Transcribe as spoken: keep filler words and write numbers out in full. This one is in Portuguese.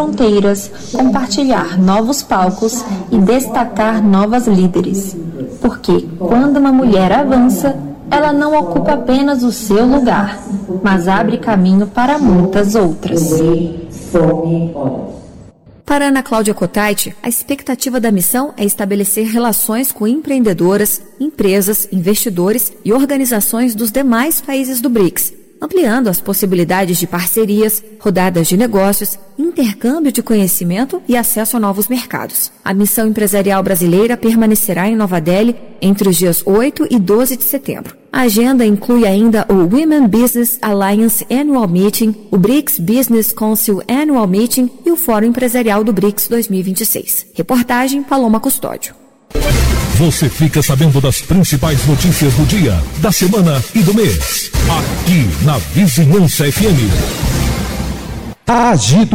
fronteiras, compartilhar novos palcos e destacar novas líderes. Porque quando uma mulher avança, ela não ocupa apenas o seu lugar, mas abre caminho para muitas outras. Para Ana Cláudia Cotайте, a expectativa da missão é estabelecer relações com empreendedoras, empresas, investidores e organizações dos demais países do BRICS, ampliando as possibilidades de parcerias, rodadas de negócios, intercâmbio de conhecimento e acesso a novos mercados. A missão empresarial brasileira permanecerá em Nova Delhi entre os dias oito e doze de setembro. A agenda inclui ainda o Women Business Alliance Annual Meeting, o BRICS Business Council Annual Meeting e o Fórum Empresarial do BRICS dois mil e vinte e seis. Reportagem Paloma Custódio. Você fica sabendo das principais notícias do dia, da semana e do mês. Aqui na Vizinhança F M. Agito